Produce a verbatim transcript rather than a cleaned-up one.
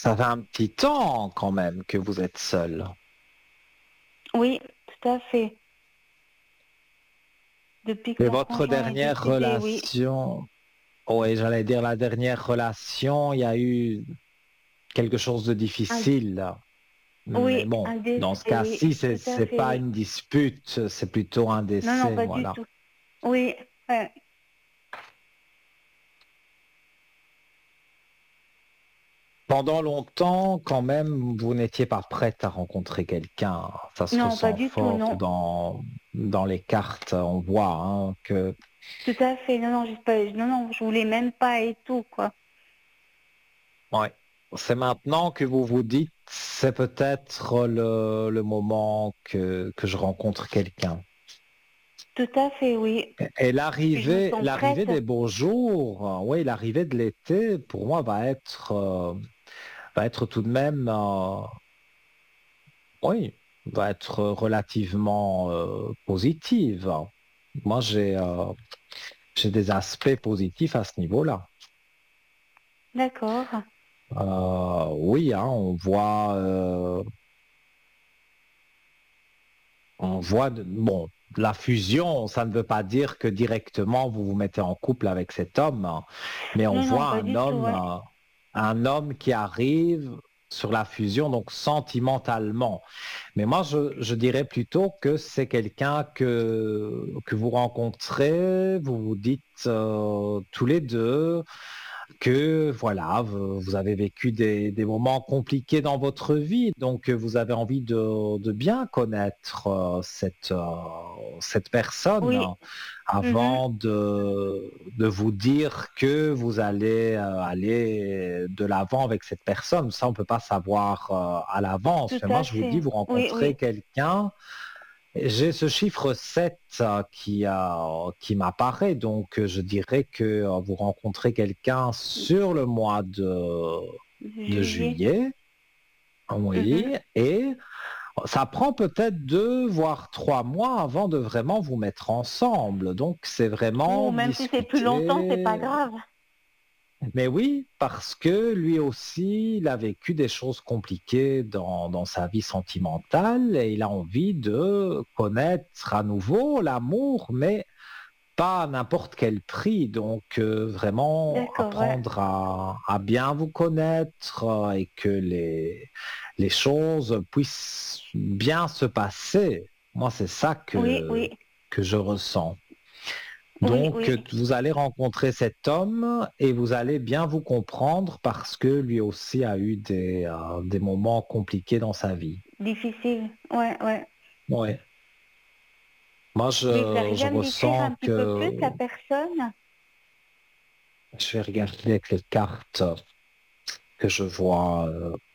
Ça fait un petit temps quand même que vous êtes seul. Oui, tout à fait. Depuis que Et mon votre conjoint est dernière décédé, oui. relation, oui, j'allais dire la dernière relation, il y a eu quelque chose de Un- difficile, là. Mais oui, bon, un dans ce décès, oui, cas-ci, c'est tout à c'est fait, pas oui. une dispute, c'est plutôt un Non, non, décès, pas du voilà. tout. Oui, ouais. Pendant longtemps, quand même, vous n'étiez pas prête à rencontrer quelqu'un. Ça se Non, pas ressent du tout, fort non. dans, dans les cartes. On voit hein, que Tout à fait. Non, non, j'ai pas, non, non, je voulais même pas et tout, quoi. ouais. C'est maintenant que vous vous dites, c'est peut-être le, le moment que, que je rencontre quelqu'un. Tout à fait, oui. Et Puis je me l'arrivée, sens l'arrivée prête. des beaux jours, euh, oui, l'arrivée de l'été, pour moi, va être, euh, va être tout de même, euh, oui, va être relativement euh, positive. Moi, j'ai euh, j'ai des aspects positifs à ce niveau-là. D'accord. Euh, oui, hein, on voit, euh, on voit, de- bon, la fusion, ça ne veut pas dire que directement vous vous mettez en couple avec cet homme, hein, mais on Non, non, voit pas un du tout, homme, ouais. euh, un homme qui arrive sur la fusion, donc sentimentalement. Mais moi, je, je dirais plutôt que c'est quelqu'un que, que vous rencontrez, vous vous dites euh, tous les deux que voilà, vous, vous avez vécu des, des moments compliqués dans votre vie, donc euh, vous avez envie de, de bien connaître euh, cette, euh, cette personne Oui. hein, Mhm. avant de, de vous dire que vous allez euh, aller de l'avant avec cette personne. Ça, on ne peut pas savoir euh, à l'avance. Tout Mais moi, à je vous fait. dis, vous Oui, rencontrez oui. quelqu'un j'ai ce chiffre sept euh, qui, euh, qui m'apparaît, donc euh, je dirais que euh, vous rencontrez quelqu'un sur le mois de, de Juillet. juillet, Mhm. oui, et ça prend peut-être deux, voire trois mois avant de vraiment vous mettre ensemble. Donc c'est vraiment Ou même si c'est plus longtemps, c'est pas discuter. grave. Mais oui, parce que lui aussi, il a vécu des choses compliquées dans, dans sa vie sentimentale et il a envie de connaître à nouveau l'amour, mais pas à n'importe quel prix. Donc euh, vraiment D'accord, ouais. apprendre à, à bien vous connaître euh, et que les, les choses puissent bien se passer. Moi, c'est ça Oui, que, oui. que je ressens. Oui, Donc, oui. euh, vous allez rencontrer cet homme et vous allez bien vous comprendre parce que lui aussi a eu des, euh, des moments compliqués dans sa vie. Difficile. Ouais, ouais. Ouais. Moi, Mais il je, s'arrive je à me décrire ressens un petit peu que plus la personne. je vais regarder avec les cartes que je vois. euh,